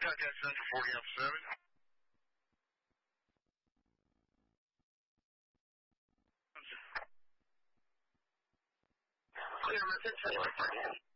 Contact Central 40 up 7. Clear message, 21 for him.